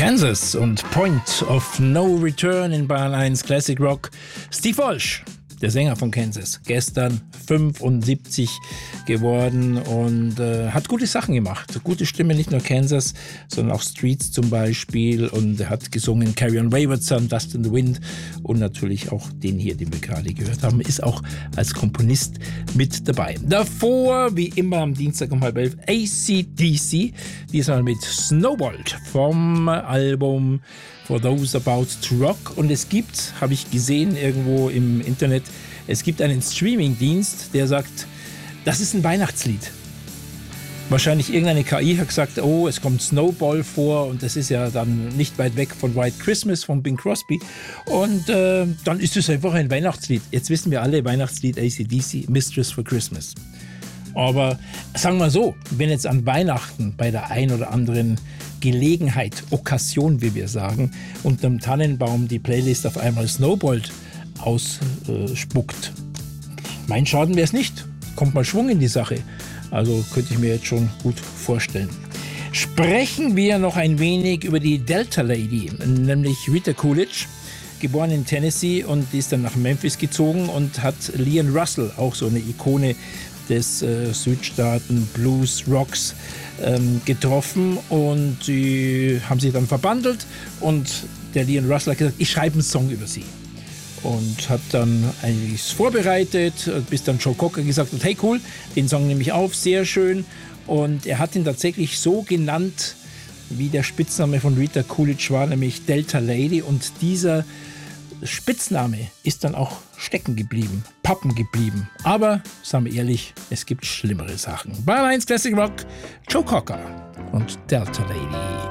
Kansas und Point of No Return in Bayern 1 Classic Rock. Steve Walsh, der Sänger von Kansas, gestern 75 geworden und hat gute Sachen gemacht. Gute Stimme, nicht nur Kansas, sondern auch Streets zum Beispiel. Und er hat gesungen Carry On Wayward Son, Dust in the Wind und natürlich auch den hier, den wir gerade gehört haben, ist auch als Komponist mit dabei. Davor, wie immer am Dienstag um 10:30, AC/DC, diesmal mit Snowballed vom Album For Those About to Rock. Und es gibt, habe ich gesehen irgendwo im Internet, es gibt einen Streaming-Dienst, der sagt, das ist ein Weihnachtslied. Wahrscheinlich irgendeine KI hat gesagt, oh, es kommt Snowball vor und das ist ja dann nicht weit weg von White Christmas von Bing Crosby. Und dann ist es einfach ein Weihnachtslied. Jetzt wissen wir alle, Weihnachtslied AC/DC, Mistress for Christmas. Aber sagen wir so, wenn jetzt an Weihnachten bei der ein oder anderen Gelegenheit, Okkasion, wie wir sagen, unterm Tannenbaum die Playlist auf einmal Snowballed ausspuckt. Mein Schaden wäre es nicht. Kommt mal Schwung in die Sache. Also könnte ich mir jetzt schon gut vorstellen. Sprechen wir noch ein wenig über die Delta Lady, nämlich Rita Coolidge, geboren in Tennessee und die ist dann nach Memphis gezogen und hat Leon Russell, auch so eine Ikone des Südstaaten Blues Rocks, getroffen und sie haben sich dann verbandelt und der Leon Russell hat gesagt, ich schreibe einen Song über sie und hat dann eigentlich vorbereitet, bis dann Joe Cocker gesagt hat, hey cool, den Song nehme ich auf, sehr schön, und er hat ihn tatsächlich so genannt, wie der Spitzname von Rita Coolidge war, nämlich Delta Lady, und dieser Spitzname ist dann auch stecken geblieben, pappen geblieben. Aber, sagen wir ehrlich, es gibt schlimmere Sachen. Bayern 1 Classic Rock, Joe Cocker und Delta Lady.